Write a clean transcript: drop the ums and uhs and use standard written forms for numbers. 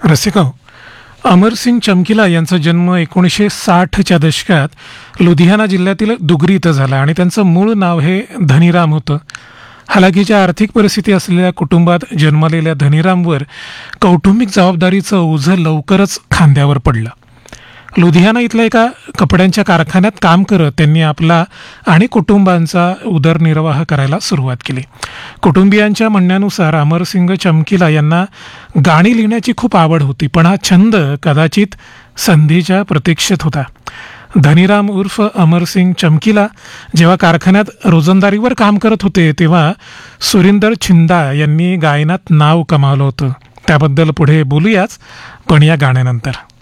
रसिको, अमरसिंग चमकीला यांचा जन्म 1960च्या दशकात लुधियाना जिल्ह्यातील दुगरी इथं झाला आणि त्यांचं मूळ नाव हे धनीराम होतं. हालाकीच्या आर्थिक परिस्थिती असलेल्या कुटुंबात जन्मलेल्या धनीरामवर कौटुंबिक जबाबदारीचं ओझं लवकरच खांद्यावर पडलं. लुधियाना इथल्या एका कपड्यांच्या कारखान्यात काम करत त्यांनी आपला आणि कुटुंबांचा उदरनिर्वाह करायला सुरुवात केली. कुटुंबियांच्या म्हणण्यानुसार अमरसिंग चमकीला यांना गाणी लिहिण्याची खूप आवड होती, पण हा छंद कदाचित संधीच्या प्रतीक्षेत होता. धनीराम उर्फ अमरसिंग चमकीला जेव्हा कारखान्यात रोजंदारीवर काम करत होते तेव्हा सुरिंदर छिंदा यांनी गायनात नाव कमावलं होतं. त्याबद्दल पुढे बोलूयाच, पण या गाण्यानंतर.